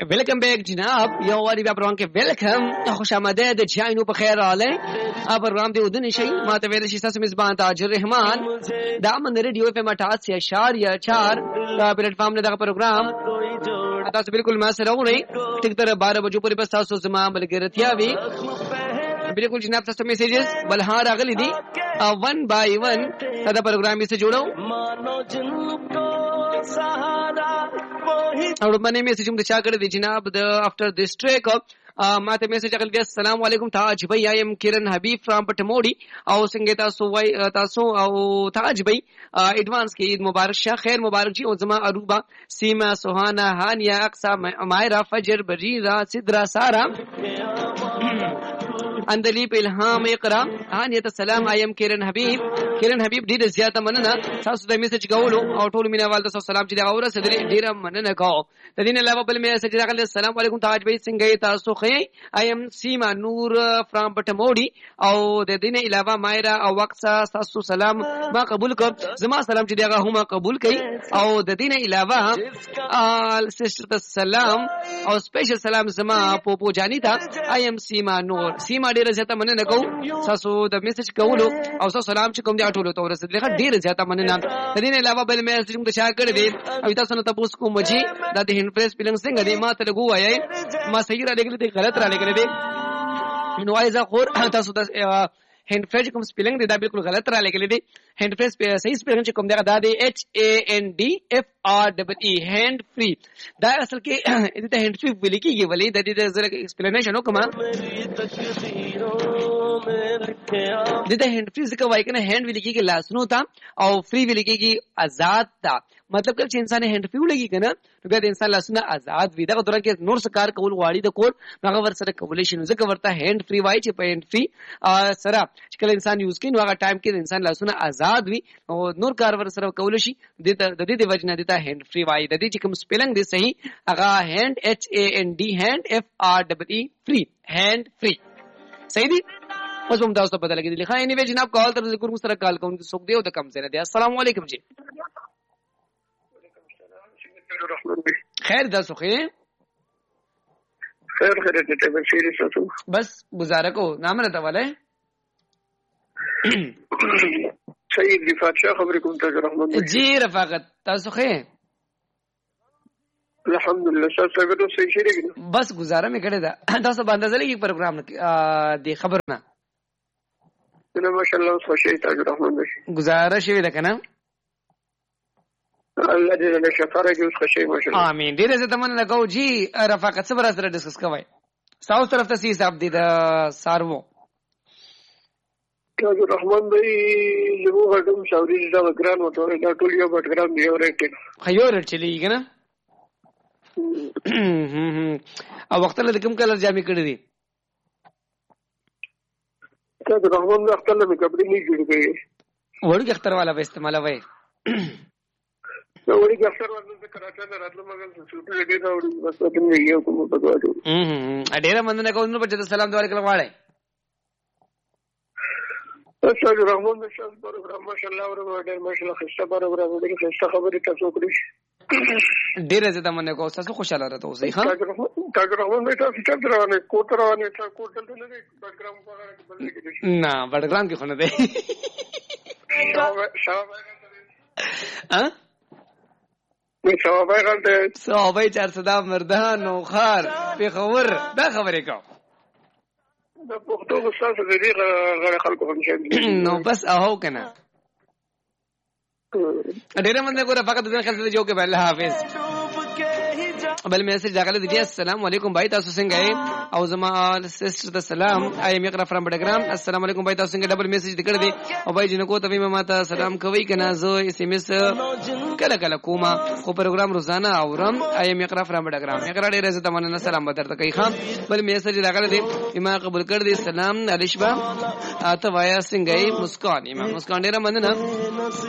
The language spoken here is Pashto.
welcome back जनाब यो वाली बया प्रोग्राम के वेलकम खुश आमदीद जाइनो په خیر راغلی پروګرام دی ودنی شي ماته ویل شي تاسو میزبان تاج الرحمن د امن ریډیو اف ام 88.4 پلیټ فارم له دغه پروګرام تاسو بالکل ما سره وری ټیک تر 12 بجو پورې بس تاسو زما ملګرتیا وی بالکل جناب تاسو میسیجز بل ها راغلي دي 1 by 1 دا پروګرام یې سره جوړو اور باندې میسیج هم د چا کړی دی جناب د افټر دس ټریک ماته میسیج راغلی السلام علیکم تاج بھائی آئی ایم کرن حبیب فرام پټموډي او څنګه تاسو او تاج بھائی ایڈوانس کې عید مبارک شه خیر مبارک جی او زما اروبا سیما سوهانا هانیا اقصا مایرا فجر بریرا سدرا سارا اندلی په الهام اقرا هانیت السلام آئی ایم کرن حبیب ډیر زیاته مننه تاسو د میسیج کولو او ټول مینوال تاسو سلام چې دا اوره سره ډیر مننه کوم د دې علاوه بل میسیج راغلی السلام علیکم تاج بھائی څنګه تاسو خې آئی ایم سیما نور فرام پټموډي او د دې علاوه مایرا او وقصا تاسو سلام ما قبول کوم زما سلام چې دغه هم قبول کړي او د دې علاوه سسټر السلام او سپیشل سلام زما پوپو جانی تا آئی ایم سیما نور سیما ډیر زیاته مننه کوم تاسو د میسیج کولو او تاسو سلام چې کوم دی ټولو ته ورسېدل ډیر زیاته مننه د دې علاوه بل میسیج هم د چا کړی دی او تاسو نو تاسو کوم مجي د هند پریس فلم څنګه دی ما ته لګو وایي ما صحیح را لګل دي غلط را لګل دي نو ایزا خور تاسو د هند فریج کوم سپیلنګ دی دا بالکل غلط را لګل دي هند فریز صحیح سپیلنګ چې کوم دا دی HANDFREE هند فری دا اصل کې دې هند فری ویل کېږي ولې د دې زره ایکسپلینیشن وکما دې هند فری ځکه وایي کنه هند ویل کېږي لاسونو ته او فری ویل کېږي آزاد تا مطلب چې انسان هند فری ولګي کنه نو بیا د انسان لاسونه آزاد وي دا دوران کې نور څه کار کول غواړي د کور هغه ور سره کولای شي نو ځکه ورته هند فری وایي چې په هند فری سره چې کله انسان یوز کوي نو هغه ټایم کې انسان لاسونه آزاد وي او نور کار ور سره کولای شي د دې وجنه دته هند فری وایي د دې چې کوم سپیلنګ دی صحیح هغه هند HAND هند FREE فری هند فری صحیح دی اوس هم تاسو په بدل کې لیکه اني وی جناب کال تر ذکر مو سره کال کوم څوک دی او د کم زنه دی السلام علیکم جی خیر تاسو خیر ته بشیر تاسو بس گزاره کو نام نه تاواله سید رفاقت شاه خبرې کوم تاج رحمان جی رفاقت تاسو خیر الحمدلله تاسو څنګه صحیح شئ بس گزاره مې کړی دا تاسو باندې ځلې کې پروګرام دی خبرونه نو ماشاءالله خوشی تاج رحمان گزاره شوی ده کنه الله دې له شفاعت جوړ خوشی ماشاءالله امين ډیر زه تمنه کوم جی رفاقت سره سره ډسکس کوي تاسو طرف ته حساب دي د سارو تاج رحمان دی یو غډم شاوري دا ګران وته دا ټول یو ګران دی اورېټ خيور چلی کنه او وخت له کوم کلر جامې کړې دي تاج رحمان د خپل مې کپڑے نه جوړ کړي ورګ اختر والا به استعمال وای نو ورګ اختر والا څه کراچا نه راتلو مګر څه دې دا وړي بس ته نه یو کوم په واړو ډېر مننه کوم نو په سلام علیکم واړی تاج رحمان د شاس پروګرام ماشاءالله اور ډېر ماشاءالله خسته پروګرام دی خسته خبرې تاسو کړی ډېر زه تمنه کوم تاسو خوشاله راته اوسئ ښا تاج رحمان د تاسو څنګه روانه کوټ روانه تاسو کوټ دلته نه بډګرام په اړه بل کې نه بډګرام کې خونه دی صحابه 400 مردان او خار پیښور دا خبرې کوم د پښتو استاد دې غړ خلکو هم نو بس اهو کنه ډېر مننه ګوره فقط د خلک ته جو کې الله حافظ بل میسج راغلی دی السلام علیکم بھائی تاسو څنګه یې او زما سسټر ته سلام ایم یقرا فرام بډګرام السلام علیکم بھائی تاسو څنګه ډبل میسج دکړه دی او بھائی جن کو ته ما ته سلام کوي کنه زه اس ام اس کله کله کومه خو پروګرام روزانه اورم ایم یقرا فرام بډګرام یقرا ډېر عزت مننه سلام بدر ته کوي خام بل میسج راغلی دی ما قبول کړ دی سلام علیشبا اته وایا څنګه یې مسکان ډېر مننه